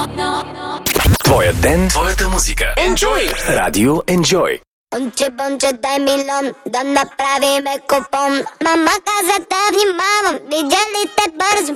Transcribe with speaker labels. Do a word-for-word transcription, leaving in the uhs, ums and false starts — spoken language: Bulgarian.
Speaker 1: Твоя ден, твоята музика. Enjoy! Радио Enjoy.
Speaker 2: Бонче, бонче, дай милион, да направиме купон. Мама каза да внимавам, видя ли те бързо,